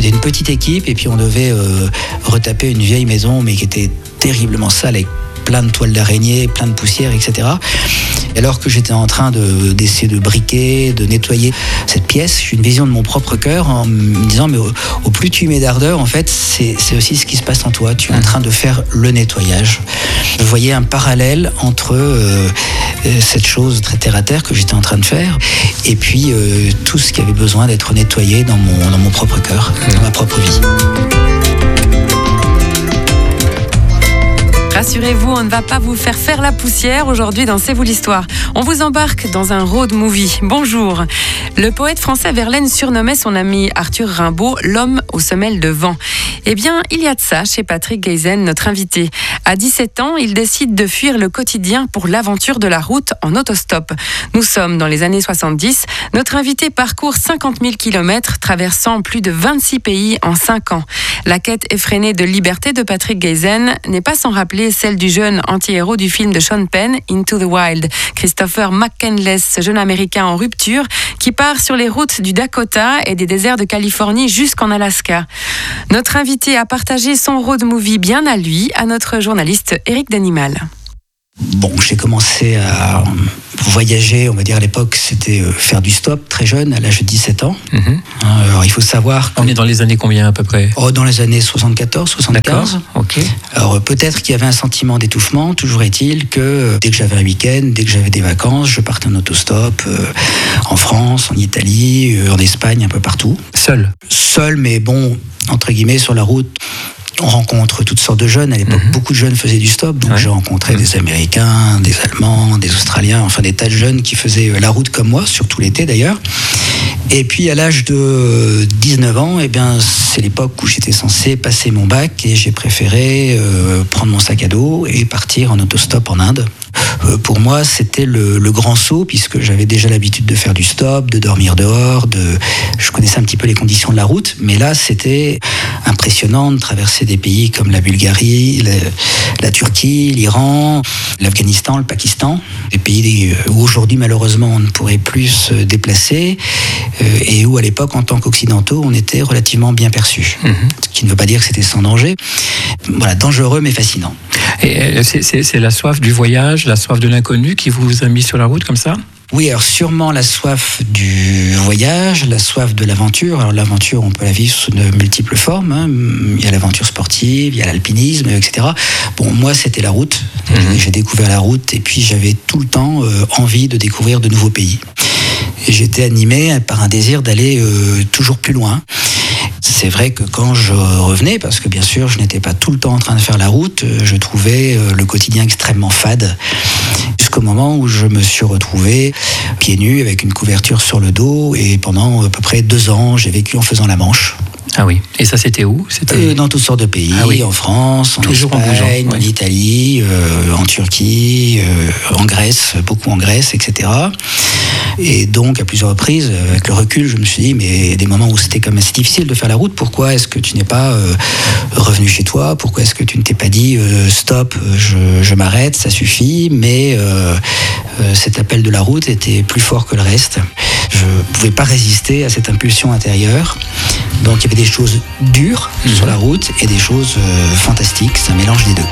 était une petite équipe et puis on devait retaper une vieille maison, mais qui était terriblement sale, avec plein de toiles d'araignée, plein de poussière, etc. Et alors que j'étais en train d'essayer de briquer, de nettoyer cette pièce, j'ai eu une vision de mon propre cœur en me disant, mais au plus tu y mets d'ardeur, en fait, c'est aussi ce qui se passe en toi. Tu es en train de faire le nettoyage. Je voyais un parallèle entre cette chose très terre à terre que j'étais en train de faire et puis tout ce qui avait besoin d'être nettoyé dans mon propre cœur, dans ma propre vie. Rassurez-vous, on ne va pas vous faire la poussière aujourd'hui dans C'est vous l'histoire. On vous embarque dans un road movie. Bonjour. Le poète français Verlaine surnommait son ami Arthur Rimbaud l'homme aux semelles de vent. Eh bien, il y a de ça chez Patrick Geysen, notre invité. À 17 ans, il décide de fuir le quotidien pour l'aventure de la route en autostop. Nous sommes dans les années 70. Notre invité parcourt 50 000 km, traversant plus de 26 pays en 5 ans. La quête effrénée de liberté de Patrick Geysen n'est pas sans rappeler celle du jeune anti-héros du film de Sean Penn, Into the Wild. Christopher McCandless, ce jeune américain en rupture, qui part sur les routes du Dakota et des déserts de Californie jusqu'en Alaska. Notre invité a partagé son road movie bien à lui, à notre journaliste Éric Danimal. Bon, j'ai commencé à voyager, on va dire à l'époque, c'était faire du stop très jeune, à l'âge de 17 ans. Alors il faut savoir... On est dans les années combien à peu près ? Dans les années 74, 75. D'accord, ok. Alors peut-être qu'il y avait un sentiment d'étouffement, toujours est-il que dès que j'avais un week-end, dès que j'avais des vacances, je partais en autostop, en France, en Italie, en Espagne, un peu partout. Seul, mais bon, entre guillemets, sur la route... On rencontre toutes sortes de jeunes. À l'époque, beaucoup de jeunes faisaient du stop. Donc, j'ai rencontré des Américains, des Allemands, des Australiens, enfin des tas de jeunes qui faisaient la route comme moi, surtout l'été d'ailleurs. Et puis, à l'âge de 19 ans, eh bien, c'est l'époque où j'étais censé passer mon bac et j'ai préféré prendre mon sac à dos et partir en autostop en Inde. Pour moi, c'était le grand saut, puisque j'avais déjà l'habitude de faire du stop, de dormir dehors, je connaissais un petit peu les conditions de la route, mais là, c'était impressionnant de traverser des pays comme la Bulgarie, la Turquie, l'Iran, l'Afghanistan, le Pakistan, des pays où aujourd'hui, malheureusement, on ne pourrait plus se déplacer, et où, à l'époque, en tant qu'occidentaux, on était relativement bien perçus. Ce qui ne veut pas dire que c'était sans danger. Voilà, dangereux, mais fascinant. Et c'est la soif du voyage, la soif de l'inconnu qui vous a mis sur la route comme ça ? Oui, alors sûrement la soif du voyage, la soif de l'aventure. Alors l'aventure, on peut la vivre sous de multiples formes. Il y a l'aventure sportive, il y a l'alpinisme, etc. Bon, moi, c'était la route. J'ai découvert la route et puis j'avais tout le temps envie de découvrir de nouveaux pays. Et j'étais animé par un désir d'aller toujours plus loin. C'est vrai que quand je revenais, parce que bien sûr je n'étais pas tout le temps en train de faire la route, je trouvais le quotidien extrêmement fade. Jusqu'au moment où je me suis retrouvé pieds nus avec une couverture sur le dos et pendant à peu près 2 ans, j'ai vécu en faisant la Manche. Ah oui, et ça c'était où ? Dans toutes sortes de pays, en France, en toujours Espagne, en Italie, en Turquie, en Grèce, beaucoup en Grèce, etc. Et donc, à plusieurs reprises, avec le recul, je me suis dit, mais des moments où c'était quand même assez difficile de faire la route, pourquoi est-ce que tu n'es pas revenu chez toi ? Pourquoi est-ce que tu ne t'es pas dit, stop, je m'arrête, ça suffit, mais cet appel de la route était plus fort que le reste. Je ne pouvais pas résister à cette impulsion intérieure. Donc, il y avait des choses dures sur la route et des choses fantastiques, c'est un mélange des deux.